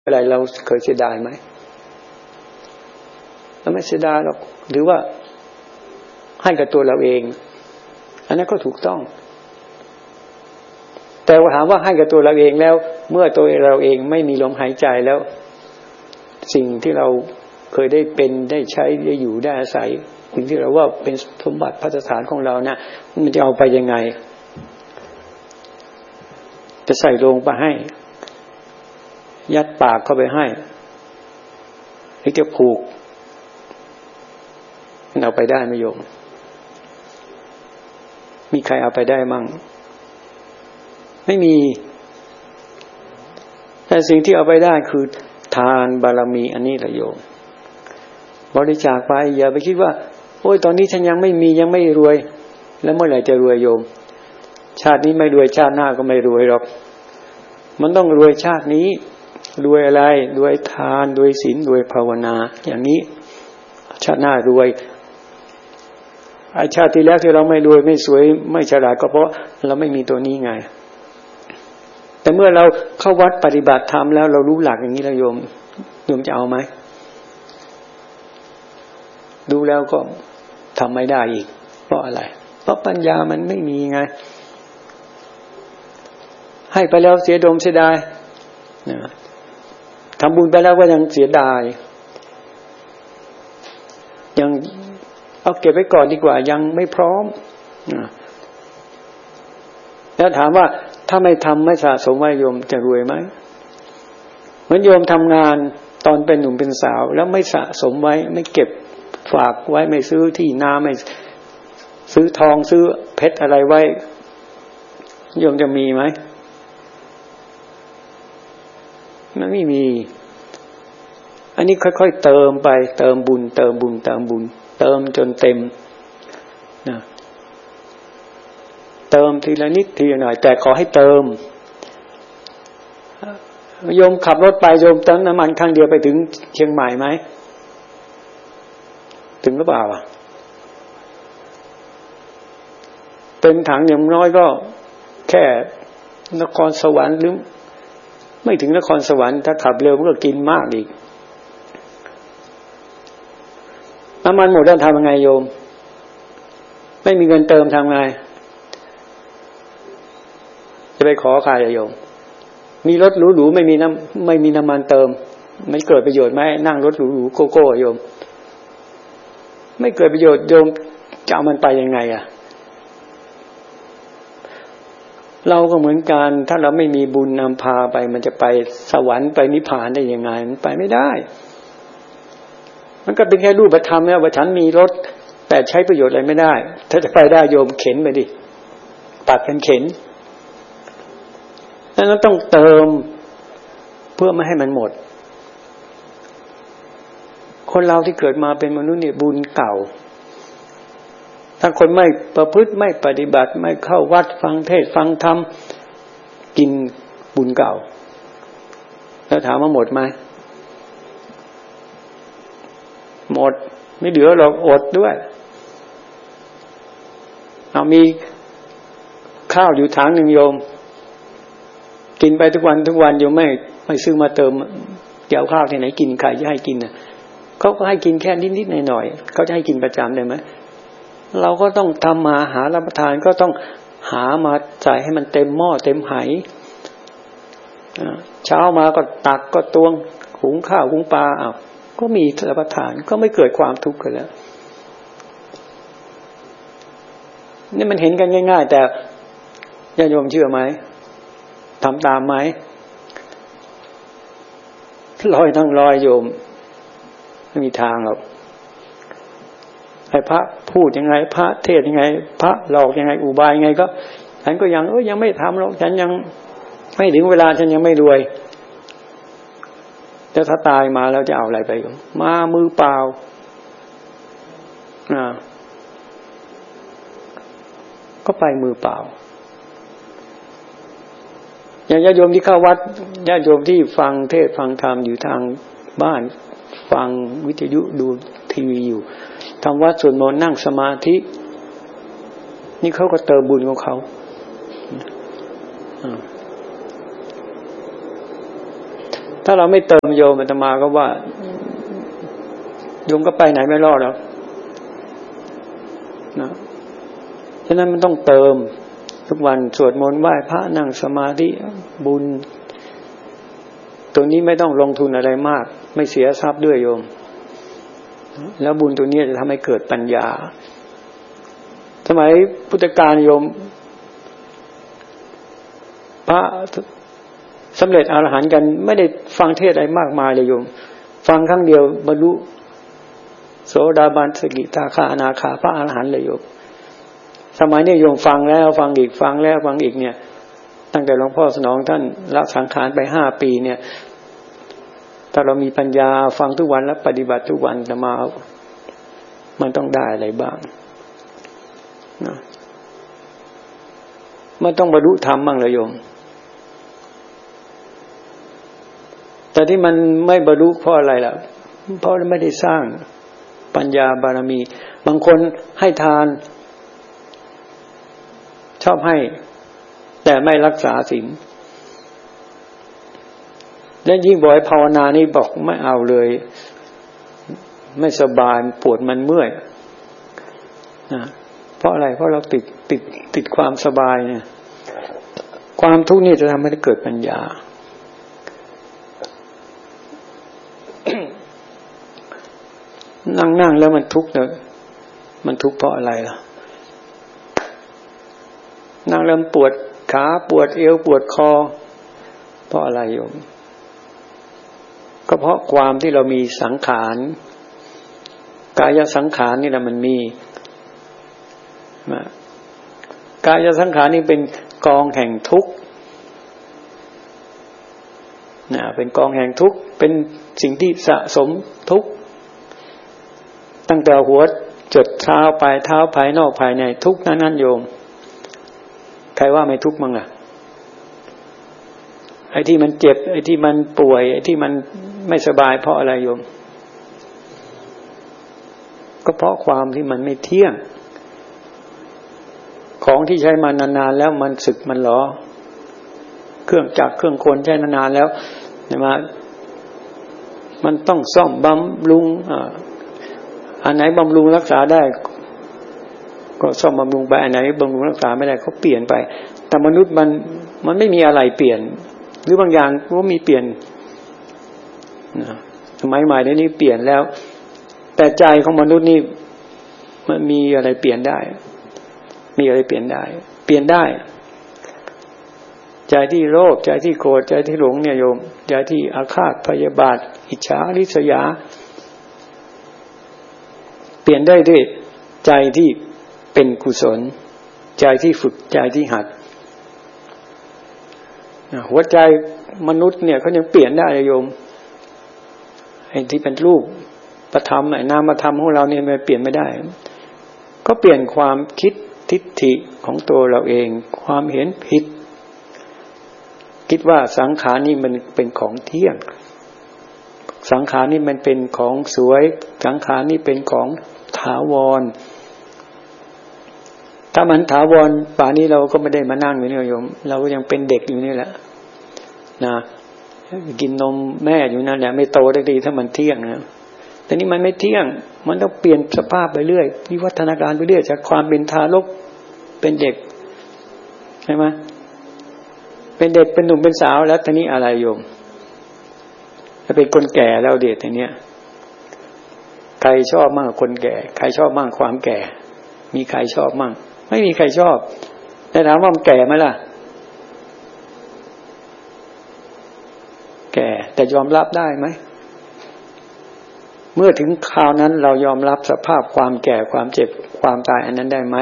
อะไรเราเคยเสียดายไหมเราไม่เสียดายหรอกหรือว่าให้กับตัวเราเองอันนั้นก็ถูกต้องแต่ว่าถามว่าให้กับตัวเราเองแล้วเมื่อตัวเราเองไม่มีลมหายใจแล้วสิ่งที่เราเคยได้เป็นได้ใช้ได้อยู่ได้อาศัยสิ่งที่เราว่าเป็นสมบัติพัฒฐานของเรานะมันจะเอาไปยังไงจะใส่ลงไปให้ยัดปากเข้าไปให้หรือจะผูกมันเอาไปได้ไหมโยมมีใครเอาไปได้มั่งไม่มีแต่สิ่งที่เอาไปได้คือทานบารมีอันนี้แหละโยมบริจาคไปอย่าไปคิดว่าโอ้ยตอนนี้ฉันยังไม่มียังไม่รวยแล้วเมื่อไหร่จะรวยโยมชาตินี้ไม่รวยชาติหน้าก็ไม่รวยหรอกมันต้องรวยชาตินี้รวยอะไรรวยทานรวยศีลรวยภาวนาอย่างนี้ชาติหน้ารวยไอ้ชาติที่แล้วที่เราไม่รวยไม่สวยไม่ฉลาดก็เพราะเราไม่มีตัวนี้ไงแต่เมื่อเราเข้าวัดปฏิบัติธรรมแล้วเรารู้หลักอย่างนี้แล้วโยมจะเอาไหมดูแล้วก็ทำไม่ได้อีกเพราะอะไรเพราะปัญญามันไม่มีไงให้ไปแล้วเสียดมเสียดายทำบุญไปแล้วก็ยังเสียดายยังเอาเก็บไว้ก่อนดีกว่ายังไม่พร้อมแล้วถามว่าถ้าไม่ทำไม่สะสมไว้โยมจะรวยไหมเหมือนโยมทำงานตอนเป็นหนุ่มเป็นสาวแล้วไม่สะสมไว้ไม่เก็บฝากไว้ไม่ซื้อที่นาไม่ซื้อทองซื้อเพชรอะไรไว้โยมจะมีไหมมันไม่มีอันนี้ค่อยๆเติมไปเติมบุญเติมบุญเติมบุญเติมจนเต็มนะเติมทีละนิดทีละหน่อยแต่ขอให้เติมโยมขับรถไปโยมเติมน้ำมันครั้งเดียวไปถึงเชียงใหม่ไหมถึงหรือเปล่าเต็มถังอย่างน้อยก็แค่นครสวรรค์หรือไม่ถึงนครสวรรค์ถ้าขับเร็วมันก็กินมากอีกน้ำมันหมดแล้วทำยังไงโยมไม่มีเงินเติมทำไงจะไปขอใครโยมมีรถหรูๆไม่มีน้ำมันเติมไม่เกิดประโยชน์ไหมนั่งรถหรูๆโกโก้โยมไม่เกิดประโยชน์โยมจะเอามันไปยังไงเราก็เหมือนกันถ้าเราไม่มีบุญนำพาไปมันจะไปสวรรค์ไปนิพพานได้ยังไงมันไปไม่ได้มันก็เป็นแค่รูปธรรมนะว่าฉันมีรถแต่ใช้ประโยชน์อะไรไม่ได้ถ้าจะไปได้โยมเข็นไปดิตัดกันเข็นนั้นต้องเติมเพื่อไม่ให้มันหมดคนเราที่เกิดมาเป็นมนุษย์เนี่ยบุญเก่าถ้าคนไม่ประพฤติไม่ปฏิบัติไม่เข้าวัดฟังเทศน์ฟังธรรมกินบุญเก่าแล้วถามว่าหมดไหมหมดไม่เหลือหรอกอดด้วยเอามีข้าวอยู่ถังหนึ่งโยมกินไปทุกวันโยมไม่ซื้อมาเติมเกี่ยวข้าวที่ไหนกินใครจะให้กินน่ะเขาก็ให้กินแค่นิดๆหน่อยๆเขาจะให้กินประจำได้ไหมเราก็ต้องทำมาหารับประทานก็ต้องหามาใส่ให้มันเต็มหม้อเต็มไหเช้ามาก็ตักก็ตวงหุงข้าวหุงปลาก็มีรับประทานก็ไม่เกิดความทุกข์กันแล้วนี่มันเห็นกันง่ายๆแต่ญาติโยมเชื่อไหมทำตามไหมลอยทั้งลอยโยมไม่มีทางหรอกให้พระพูดยังไงพระเทศยังไงพระหลอกยังไงอุบายยังไงก็ฉันก็ยังไม่ทำหรอกฉันยังไม่ถึงเวลาฉันยังไม่รวยแล้วถ้าตายมาแล้วจะเอาอะไรไปมามือเปล่าก็ไปมือเปล่าอย่างญาติโยมที่เข้าวัดญาติโยมที่ฟังเทศฟังธรรมอยู่ทางบ้านฟังวิทยุดูทีวีอยู่ทำวัดสวดมนต์นั่งสมาธินี่เขาก็เติมบุญของเขาถ้าเราไม่เติมโยมอาตมาก็ว่าโยมก็ไปไหนไม่รอดแล้วนะฉะนั้นมันต้องเติมทุกวันสวดมนต์ไหว้พระนั่งสมาธิบุญตัวนี้ไม่ต้องลงทุนอะไรมากไม่เสียทรัพย์ด้วยโยมแล้วบุญตัวนี้จะทำให้เกิดปัญญาสมัยพุทธกาลโยมพระสำเร็จอรหันต์กันไม่ได้ฟังเทศอะไรมากมายเลยโยมฟังครั้งเดียวบรรลุโสดาบันสกิทาคาอนาคาพระอรหันต์เลยโยมสมัยนี้โยมฟังแล้วฟังอีกฟังแล้วฟังอีกเนี่ยตั้งแต่หลวงพ่อสนองท่านละสังขารไป5 ปีเนี่ยถ้าเรามีปัญญาฟังทุกวันและปฏิบัติทุกวันจะมามันต้องได้อะไรบ้างนะมันต้องบรรลุธรรมบ้างเลยโยมแต่ที่มันไม่บรรลุเพราะอะไรล่ะเพราะไม่ได้สร้างปัญญาบารมีบางคนให้ทานชอบให้แต่ไม่รักษาศีลและยิ่งบ่อยภาวนานี่บอกไม่เอาเลยไม่สบายปวดมันเมื่อยนะเพราะอะไรเพราะเราติดความสบายเนี่ยความทุกข์นี่จะทำให้เกิดปัญญา นั่งแล้วมันทุกข์เนอะมันทุกข์เพราะอะไรล่ะนั่งแล้วปวดขาปวดเอวปวดคอเพราะอะไรโยมก็เพราะความที่เรามีสังขารกายสังขารนี่แหละมันมีกายสังขารนี่เป็นกองแห่งทุกข์นะเป็นกองแห่งทุกข์เป็นสิ่งที่สะสมทุกข์ตั้งแต่หัวจดเท้าปลายเท้าภายนอกภายในทุกข์นั้นโยมใครว่าไม่ทุกข์มั้งล่ะไอ้ที่มันเจ็บไอ้ที่มันป่วยไอ้ที่มันไม่สบายเพราะอะไรโยมก็เพราะความที่มันไม่เที่ยงของที่ใช้มานานๆแล้วมันสึกมันหรอเครื่องจักรเครื่องกลใช้นานๆแล้วนะมันต้องซ่อมบำรุงอันไหนบำรุงรักษาได้ก็ซ่อมบำรุงไปอันไหนบำรุงรักษาไม่ได้เขาเปลี่ยนไปแต่มนุษย์มันไม่มีอะไรเปลี่ยนหรือบางอย่างก็มีเปลี่ยนนะสมัยใหม่นี้เปลี่ยนแล้วแต่ใจของมนุษย์นี่มันมีอะไรเปลี่ยนได้มีอะไรเปลี่ยนได้เปลี่ยนได้ใจที่โลภใจที่โกรธใจที่หลงเนี่ยโยมใจที่อาฆาตพยาบาทอิจฉาริษยาเปลี่ยนได้ด้วยใจที่เป็นกุศลใจที่ฝึกใจที่หัดหัวใจมนุษย์เนี่ยเขายังเปลี่ยนได้โยมไอ้ที่เป็นรูปประธรรมไอ้นามธรรมของเราเนี่ยมันเปลี่ยนไม่ได้ก็เปลี่ยนความคิดทิฏฐิของตัวเราเองความเห็นผิดคิดว่าสังขารนี่มันเป็นของเที่ยงสังขารนี่มันเป็นของสวยสังขารนี่เป็นของถาวรถ้ามันถาวรป่านนี้เราก็ไม่ได้มานั่งอยู่นี่โยมเราก็ยังเป็นเด็กอยู่นี่แหละนะกินนมแม่อยู่นั่นแหละไม่โตได้ดีถ้ามันเที่ยงนะแต่นี่มันไม่เที่ยงมันต้องเปลี่ยนสภาพไปเรื่อยวิวัฒนาการไปเรื่อยจากความเป็นทารกเป็นเด็กใช่ไหมเป็นเด็กเป็นหนุ่มเป็นสาวแล้วตอนนี้อะไรโยมถ้าเป็นคนแก่แล้วเด็กทีเนี้ยใครชอบมั่งคนแก่ใครชอบมั่งความแก่มีใครชอบมั่งไม่มีใครชอบแต่ถามว่ามันแก่ไหมล่ะแก่แต่ยอมรับได้ไหมเมื่อถึงคราวนั้นเรายอมรับสภาพความแก่ความเจ็บความตายอันนั้นได้ไหม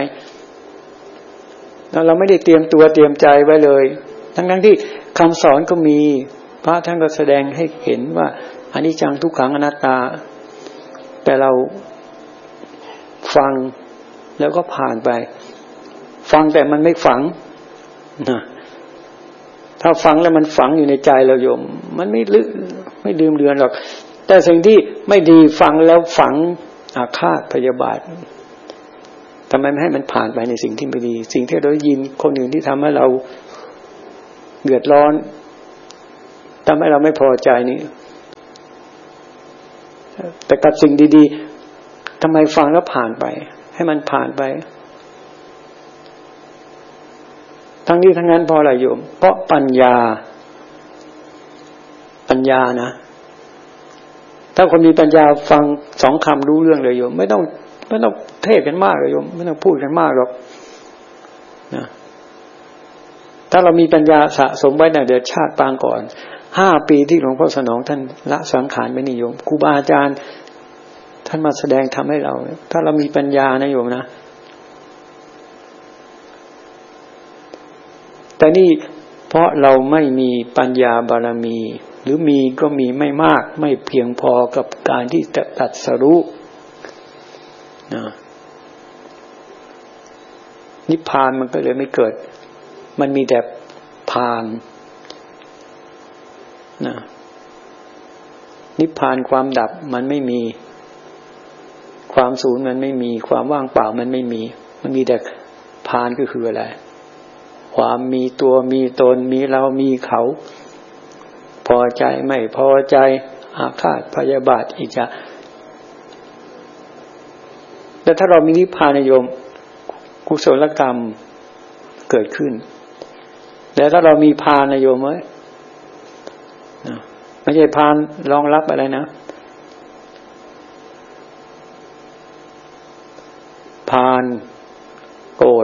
เราไม่ได้เตรียมตัวเตรียมใจไว้เลยทั้งที่คำสอนก็มีพระท่านก็แสดงให้เห็นว่าอนิจจังทุกขังอนัตตาแต่เราฟังแล้วก็ผ่านไปฟังแต่มันไม่ฝังนะถ้าฟังแล้วมันฝังอยู่ในใจเราโยมมันไม่ลืมเลือนหรอกแต่สิ่งที่ไม่ดีฟังแล้วฝังอาฆาตพยาบาททำไมไม่ให้มันผ่านไปในสิ่งที่ไม่ดีสิ่งที่เราได้ยินคนอื่นที่ทำให้เราเดือดร้อนทำให้เราไม่พอใจนี่แต่กับสิ่งดีๆทำไมฟังแล้วผ่านไปให้มันผ่านไปทั้งนี้ทั้งนั้นเพราะอะไรโยมเพราะปัญญานะถ้าคนมีปัญญาฟัง2 คำรู้เรื่องเลยโยมไม่ต้องเทศกันมากเลยโยมไม่ต้องพูดกันมากหรอกนะถ้าเรามีปัญญาสะสมไว้ในเดือนชาติปางก่อน5 ปีที่หลวงพ่อสนองท่านละสังขารไปนี่โยมครูบาอาจารย์ท่านมาแสดงทำให้เราถ้าเรามีปัญญานะโยมนะแต่นี่เพราะเราไม่มีปัญญาบารมีหรือมีก็มีไม่มากไม่เพียงพอกับการที่จะตรัสรู้นะนิพพานมันก็เลยไม่เกิดมันมีแต่พานนะนิพพานความดับมันไม่มีความศูนย์มันไม่มีความว่างเปล่ามันไม่มีมันมีแต่พานก็คืออะไรความมีตัวมีตนมีเรามีเขาพอใจไม่พอใจอาฆาตพยาบาทอิจฉาแต่ถ้าเรามีนิพพานโยมกุศลกรรมเกิดขึ้นแล้วถ้าเรามีพานโยมไหมไม่ใช่พานรองรับอะไรนะพานโกรธ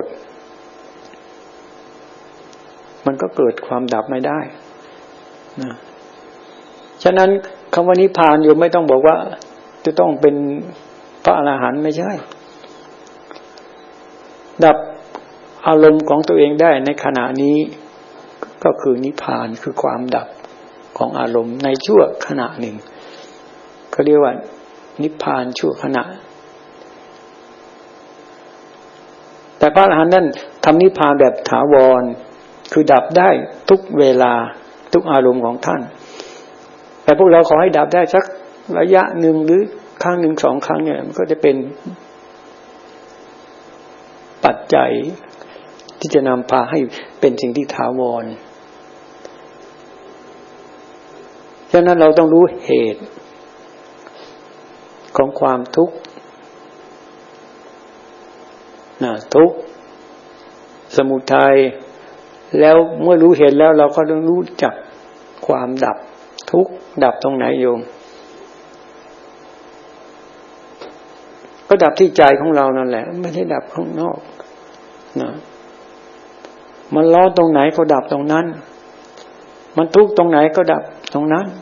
มันก็เกิดความดับไม่ได้นะฉะนั้นคำว่านิพพานโยมไม่ต้องบอกว่าจะต้องเป็นพระอรหันต์ไม่ใช่ดับอารมณ์ของตัวเองได้ในขณะนี้ก็คือนิพพานคือความดับของอารมณ์ในชั่วขณะหนึ่งเขาเรียกว่านิพพานชั่วขณะแต่พระอรหันต์นั้นทำนิพพานแบบถาวรคือดับได้ทุกเวลาทุกอารมณ์ของท่านแต่พวกเราขอให้ดับได้สักระยะหนึ่งหรือครั้งหนึ่ง2 ครั้งเนี่ยมันก็จะเป็นปัจจัยที่จะนำพาให้เป็นสิ่งที่ถาวรฉะนั้นเราต้องรู้เหตุของความทุกข์ทุกข์สมุทัยแล้วเมื่อรู้เหตุแล้วเราก็ต้องรู้จักความดับทุกข์ดับตรงไหนโยมก็ดับที่ใจของเรานั่นแหละไม่ใช่ดับข้างนอกนะมันร้อนตรงไหนก็ดับตรงนั้นมันทุกข์ตรงไหนก็ดับตรงนั้น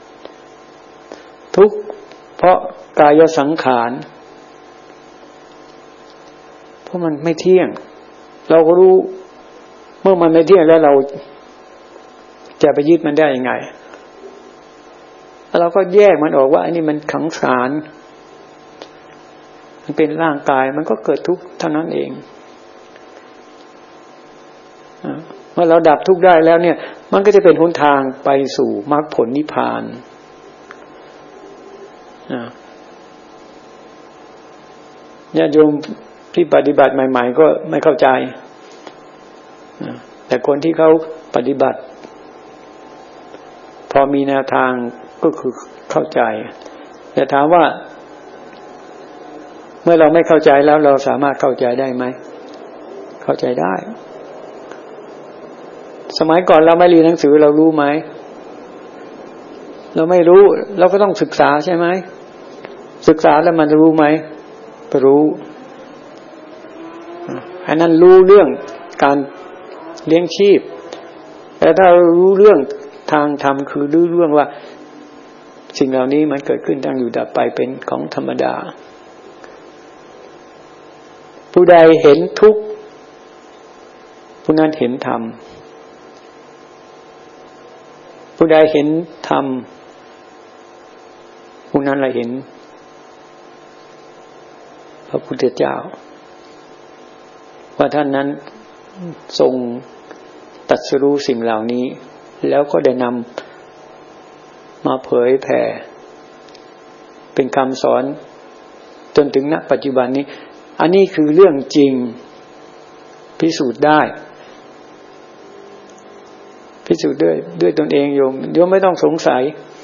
ทุกข์เพราะกายสังขารเพราะมันไม่เที่ยงเราก็รู้เมื่อมันไม่เที่ยงแล้วเราจะไปยึดมันได้ยังไงเราก็แยกมันออกว่าอันนี้มันขังสารมันเป็นร่างกายมันก็เกิดทุกข์เท่านั้นเองเมื่อเราดับทุกข์ได้แล้วเนี่ยมันก็จะเป็นหนทางไปสู่มรรคผลนิพพานญาติโยมที่ปฏิบัติใหม่ๆก็ไม่เข้าใจแต่คนที่เขาปฏิบัติพอมีแนวทางก็คือเข้าใจแต่ถามว่าเมื่อเราไม่เข้าใจแล้วเราสามารถเข้าใจได้ไหมเข้าใจได้สมัยก่อนเราไม่เรียนหนังสือเรารู้ไหมเราไม่รู้เราก็ต้องศึกษาใช่ไหมศึกษาแล้วมันรู้ไหมรู้อันนั้นรู้เรื่องการเลี้ยงชีพแต่ถ้ารู้เรื่องทางธรรมคือรู้เรื่องว่าสิ่งเหล่านี้มันเกิดขึ้นตั้งอยู่ดับไปเป็นของธรรมดาผู้ใดเห็นทุกข์ผู้นั้นเห็นธรรมผู้ใดเห็นธรรมผู้นั้นละเห็นพระพุทธเจ้าว่าท่านนั้นทรงตรัสรู้สิ่งเหล่านี้แล้วก็ได้นำมาเผยแผ่เป็นคำสอนจนถึงณปัจจุบันนี้อันนี้คือเรื่องจริงพิสูจน์ได้พพิสูจน์ด้วยตนเองโยมไม่ต้องสงสัย